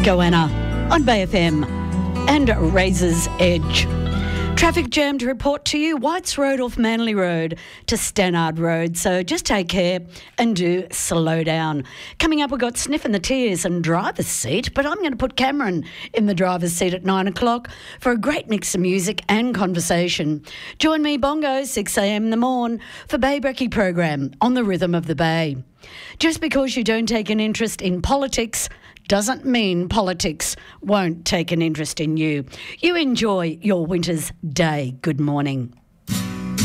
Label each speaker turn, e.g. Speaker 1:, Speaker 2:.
Speaker 1: Goanna on Bay FM and Razor's Edge. Traffic jam to report to you. Whites Road off Manly Road to Stannard Road. So just take care and do slow down. Coming up, we've got Sniff and the Tears and Driver's Seat, but I'm going to put Cameron in the driver's seat at 9 o'clock for a great mix of music and conversation. Join me, Bongo, 6 a.m. in the morn for Bay Brekkie program on the Rhythm of the Bay. Just because you don't take an interest in politics doesn't mean politics won't take an interest in you. You enjoy your winter's day. Good morning.